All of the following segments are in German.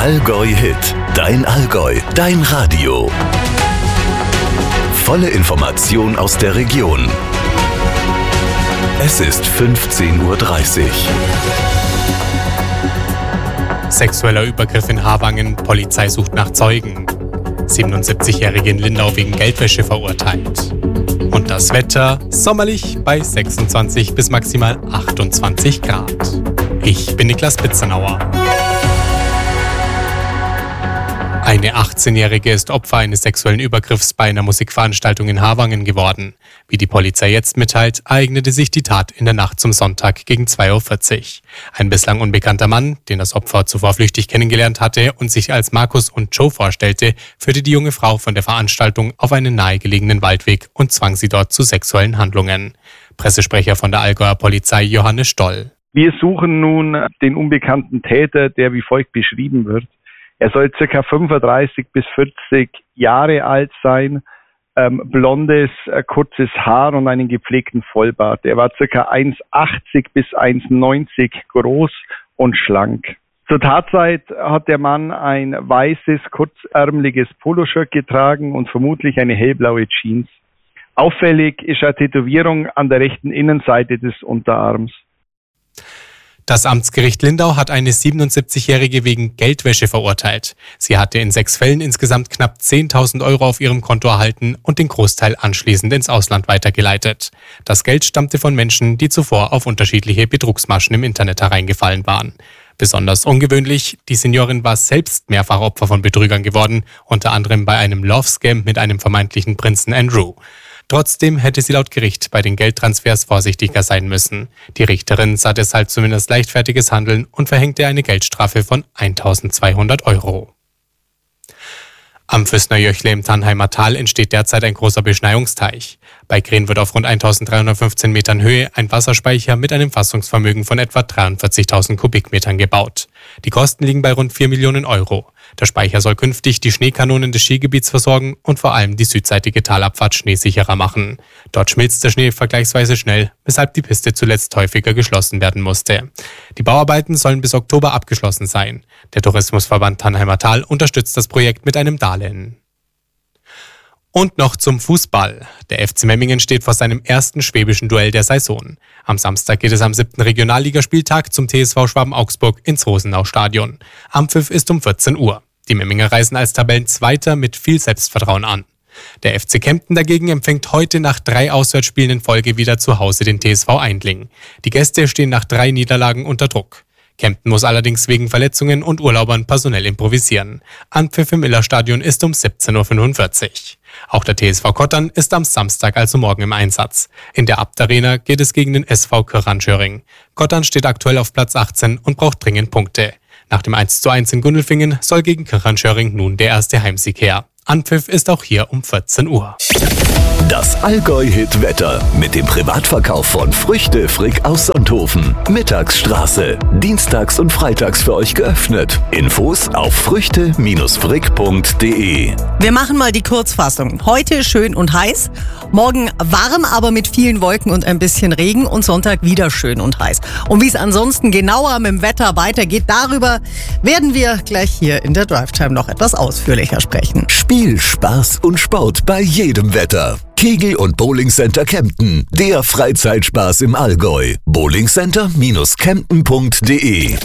Allgäu Hit, dein Allgäu, dein Radio. Volle Information aus der Region. Es ist 15:30 Uhr. Sexueller Übergriff in Havangen, Polizei sucht nach Zeugen. 77-Jährige in Lindau wegen Geldwäsche verurteilt. Und das Wetter sommerlich bei 26 bis maximal 28 Grad. Ich bin Niklas Pitzernauer. Eine 18-Jährige ist Opfer eines sexuellen Übergriffs bei einer Musikveranstaltung in Havangen geworden. Wie die Polizei jetzt mitteilt, ereignete sich die Tat in der Nacht zum Sonntag gegen 2:40 Uhr. Ein bislang unbekannter Mann, den das Opfer zuvor flüchtig kennengelernt hatte und sich als Markus und Joe vorstellte, führte die junge Frau von der Veranstaltung auf einen nahegelegenen Waldweg und zwang sie dort zu sexuellen Handlungen. Pressesprecher von der Allgäuer Polizei Johannes Stoll. Wir suchen nun den unbekannten Täter, der wie folgt beschrieben wird. Er soll ca. 35 bis 40 Jahre alt sein, blondes, kurzes Haar und einen gepflegten Vollbart. Er war ca. 1,80 bis 1,90 groß und schlank. Zur Tatzeit hat der Mann ein weißes, kurzärmeliges Poloshirt getragen und vermutlich eine hellblaue Jeans. Auffällig ist eine Tätowierung an der rechten Innenseite des Unterarms. Das Amtsgericht Lindau hat eine 77-Jährige wegen Geldwäsche verurteilt. Sie hatte in 6 Fällen insgesamt knapp 10.000 Euro auf ihrem Konto erhalten und den Großteil anschließend ins Ausland weitergeleitet. Das Geld stammte von Menschen, die zuvor auf unterschiedliche Betrugsmaschen im Internet hereingefallen waren. Besonders ungewöhnlich, die Seniorin war selbst mehrfach Opfer von Betrügern geworden, unter anderem bei einem Love-Scam mit einem vermeintlichen Prinzen Andrew. Trotzdem hätte sie laut Gericht bei den Geldtransfers vorsichtiger sein müssen. Die Richterin sah deshalb zumindest leichtfertiges Handeln und verhängte eine Geldstrafe von 1.200 Euro. Am Füßner Jöchle im Tannheimer Tal entsteht derzeit ein großer Beschneiungsteich. Bei Green wird auf rund 1.315 Metern Höhe ein Wasserspeicher mit einem Fassungsvermögen von etwa 43.000 Kubikmetern gebaut. Die Kosten liegen bei rund 4 Millionen Euro. Der Speicher soll künftig die Schneekanonen des Skigebiets versorgen und vor allem die südseitige Talabfahrt schneesicherer machen. Dort schmilzt der Schnee vergleichsweise schnell, weshalb die Piste zuletzt häufiger geschlossen werden musste. Die Bauarbeiten sollen bis Oktober abgeschlossen sein. Der Tourismusverband Tannheimer Tal unterstützt das Projekt mit einem Darlehen. Und noch zum Fußball. Der FC Memmingen steht vor seinem ersten schwäbischen Duell der Saison. Am Samstag geht es am 7. Regionalligaspieltag zum TSV Schwaben-Augsburg ins Rosenau-Stadion. Anpfiff ist um 14 Uhr. Die Memminger reisen als Tabellenzweiter mit viel Selbstvertrauen an. Der FC Kempten dagegen empfängt heute nach 3 Auswärtsspielen in Folge wieder zu Hause den TSV Aindling. Die Gäste stehen nach 3 Niederlagen unter Druck. Kempten muss allerdings wegen Verletzungen und Urlaubern personell improvisieren. Anpfiff im Illerstadion ist um 17:45 Uhr. Auch der TSV Kottern ist am Samstag, also morgen, im Einsatz. In der Abt Arena geht es gegen den SV Kirchanschöring. Kottern steht aktuell auf Platz 18 und braucht dringend Punkte. Nach dem 1:1 in Gundelfingen soll gegen Kirchanschöring nun der erste Heimsieg her. Anpfiff ist auch hier um 14 Uhr. Das Allgäu-Hit-Wetter mit dem Privatverkauf von Früchte Frick aus Sonthofen. Mittagsstraße. Dienstags und freitags für euch geöffnet. Infos auf früchte-frick.de. Wir machen mal die Kurzfassung. Heute schön und heiß. Morgen warm, aber mit vielen Wolken und ein bisschen Regen. Und Sonntag wieder schön und heiß. Und wie es ansonsten genauer mit dem Wetter weitergeht, darüber werden wir gleich hier in der Drive-Time noch etwas ausführlicher sprechen. Spiel, Spaß und Sport bei jedem Wetter. Kegel- und Bowlingcenter Kempten. Der Freizeitspaß im Allgäu. bowlingcenter-kempten.de.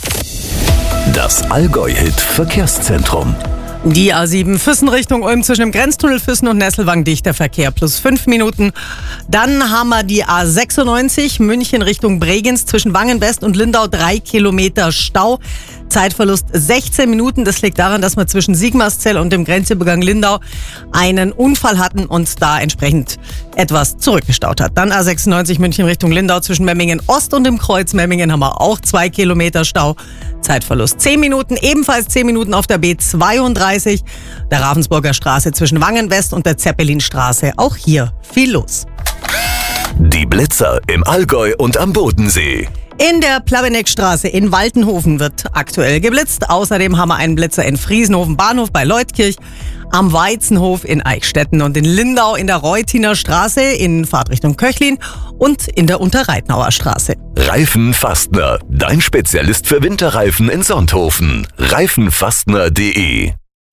Das Allgäu-Hit-Verkehrszentrum. Die A7 Füssen Richtung Ulm zwischen dem Grenztunnel Füssen und Nesselwang dichter Verkehr plus 5 Minuten. Dann haben wir die A96 München Richtung Bregenz zwischen Wangen-West und Lindau 3 Kilometer Stau. Zeitverlust 16 Minuten. Das liegt daran, dass wir zwischen Sigmarszell und dem Grenzübergang Lindau einen Unfall hatten und da entsprechend etwas zurückgestaut hat. Dann A96 München Richtung Lindau zwischen Memmingen Ost und dem Kreuz Memmingen haben wir auch 2 Kilometer Stau. Zeitverlust 10 Minuten. Ebenfalls 10 Minuten auf der B32, der Ravensburger Straße zwischen Wangen-West und der Zeppelinstraße. Auch hier viel los. Die Blitzer im Allgäu und am Bodensee. In der Plaveneckstraße in Waltenhofen wird aktuell geblitzt. Außerdem haben wir einen Blitzer in Friesenhofen Bahnhof bei Leutkirch, am Weizenhof in Eichstätten und in Lindau in der Reutiner Straße in Fahrtrichtung Köchlin und in der Unterreitnauer Straße. Reifenfastner, dein Spezialist für Winterreifen in Sonthofen. Reifenfastner.de.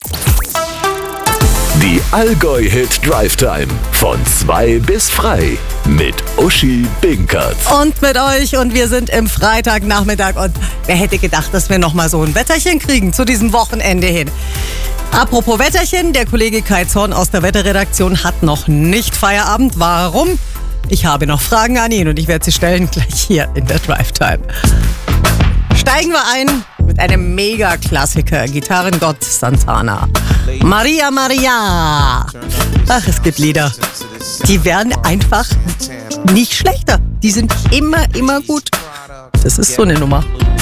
Die Allgäu-Hit Drive Time von 2 bis frei mit Uschi Binkert. Und mit euch, und wir sind im Freitagnachmittag, und wer hätte gedacht, dass wir nochmal so ein Wetterchen kriegen zu diesem Wochenende hin. Apropos Wetterchen, der Kollege Kai Zorn aus der Wetterredaktion hat noch nicht Feierabend. Warum? Ich habe noch Fragen an ihn und ich werde sie stellen gleich hier in der Drive Time. Steigen wir ein mit einem Mega-Klassiker, Gitarrengott Santana. Maria, Maria. Ach, es gibt Lieder, die werden einfach nicht schlechter. Die sind immer gut. Das ist so eine Nummer.